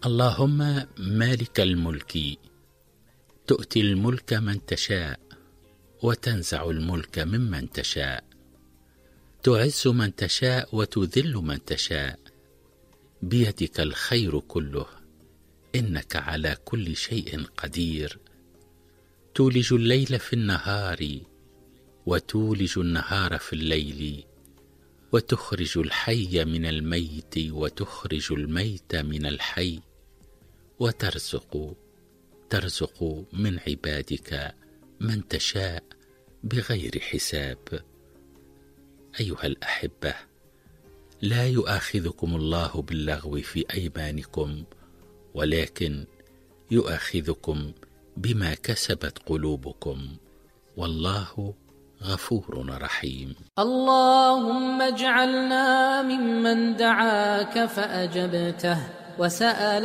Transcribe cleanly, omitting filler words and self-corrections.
اللهم مالك الملك، تؤتي الملك من تشاء وتنزع الملك ممن تشاء، تعز من تشاء وتذل من تشاء، بيدك الخير كله، إنك على كل شيء قدير. تولج الليل في النهار وتولج النهار في الليل، وتخرج الحي من الميت وتخرج الميت من الحي، ترزق من عبادك من تشاء بغير حساب. أيها الأحبة، لا يؤاخذكم الله باللغو في أيمانكم، ولكن يؤاخذكم بما كسبت قلوبكم، والله غفور رحيم. اللهم اجعلنا ممن دعاك فأجبته وسأل